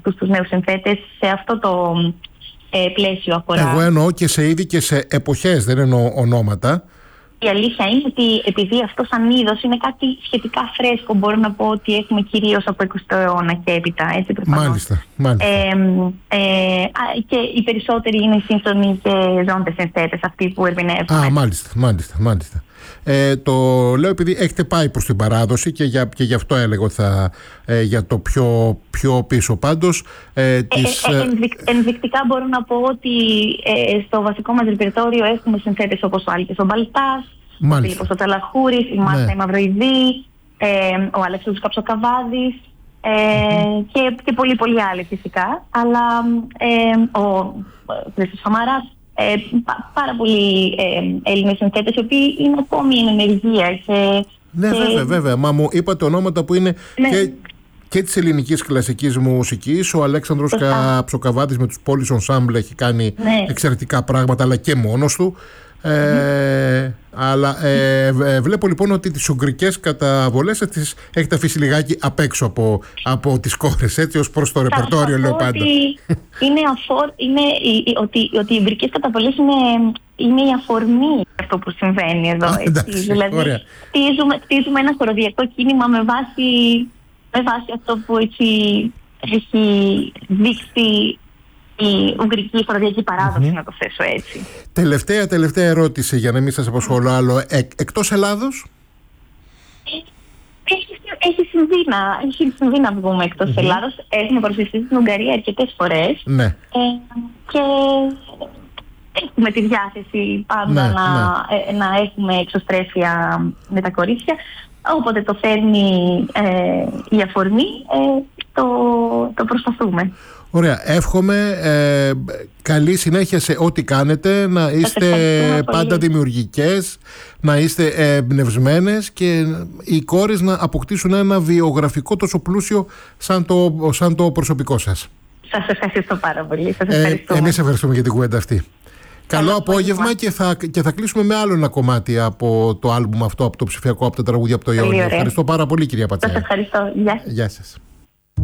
αυτούς τους νέους συνθέτες σε αυτό το πλαίσιο αφορά. Εγώ εννοώ και σε είδη και σε εποχές, δεν εννοώ ονόματα. Η αλήθεια είναι ότι επειδή αυτό σαν είδος είναι κάτι σχετικά φρέσκο, μπορώ να πω ότι έχουμε κυρίως από 20ο αιώνα και έπειτα. Έτσι, μάλιστα. Και οι περισσότεροι είναι σύγχρονοι και ζώντες συνθέτες, αυτοί που ερμηνεύουν. Μάλιστα. Το λέω επειδή έχετε πάει προς την παράδοση και γι' αυτό έλεγα για το πιο πίσω πάντως. Ενδεικτικά μπορώ να πω ότι στο βασικό μας ρεπερτόριο έχουμε συνθέτες όπως ο Άλκης ο Μπαλτάς, ο Φίλιππος ο Ταλαχούρης, η Μάρθα η Μαυροειδή, ο Αλέξανδρος Καψοκαβάδης και πολλοί άλλοι φυσικά, αλλά ο Χρήστος Σαμαράς. Πάρα πολλοί Έλληνες συνθέτες οι οποίοι είναι ακόμη εν ενεργεία. Ναι, βέβαια. Μα μου είπατε ονόματα που είναι και της ελληνικής κλασικής μουσικής. Ο Αλέξανδρος Καψοκαβάδης με τους Πόλεις Ensemble έχει κάνει εξαιρετικά πράγματα, αλλά και μόνος του. Αλλά βλέπω λοιπόν ότι τις ουγγρικές καταβολές τις έχετε αφήσει λιγάκι απ' έξω από τις κόρες, έτσι, ως προς το ρεπερτόριο, λέω πάντα. Ότι οι ουγγρικές καταβολές είναι η αφορμή αυτό που συμβαίνει εδώ. Δηλαδή χτίζουμε ένα χοροδιακό κίνημα με βάση αυτό που έτσι έχει δείξει η ουγγρική χοροδιακή παράδοση, να το θέσω έτσι. Τελευταία ερώτηση, για να μην σας απασχολώ άλλο. Εκτός Ελλάδος? Έχει συμβεί να βγούμε εκτός Ελλάδος. Έχουμε παρουσιαστεί στην Ουγγαρία αρκετές φορές. Ναι. Και έχουμε τη διάθεση πάντα να έχουμε εξωστρέφεια με τα κορίτσια. Όποτε το φέρνει η αφορμή, το προσπαθούμε. Ωραία. Εύχομαι καλή συνέχεια σε ό,τι κάνετε, να είστε πάντα δημιουργικές, να είστε εμπνευσμένες και οι κόρες να αποκτήσουν ένα βιογραφικό τόσο πλούσιο σαν το προσωπικό σας. Σας ευχαριστώ πάρα πολύ. Εμείς ευχαριστούμε για την κουβέντα αυτή. Καλό απόγευμα και θα κλείσουμε με άλλο ένα κομμάτι από το άλμπουμ αυτό, από το ψηφιακό, από τα τραγούδια από το Ιόνιο. Ευχαριστώ πάρα πολύ, κυρία Πατσάη. Σας ευχαριστώ. Γεια σας.